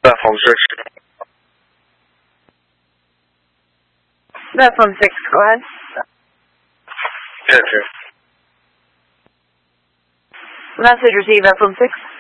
Phone 6. That phone 6, go ahead. Yes, sir. Message received, that phone 6.